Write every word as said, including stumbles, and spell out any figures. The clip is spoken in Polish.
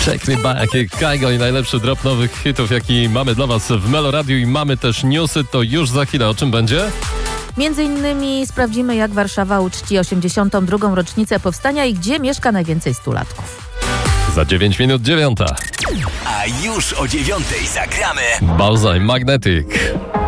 Check me back, Kaigo i najlepszy drop nowych hitów, jaki mamy dla was w Meloradiu i mamy też newsy, to już za chwilę. O czym będzie? Między innymi sprawdzimy, jak Warszawa uczci osiemdziesiątą drugą rocznicę powstania i gdzie mieszka najwięcej stulatków. Za dziewięć minut dziewiąta. A już o dziewiątej zagramy Bullseye Magnetic.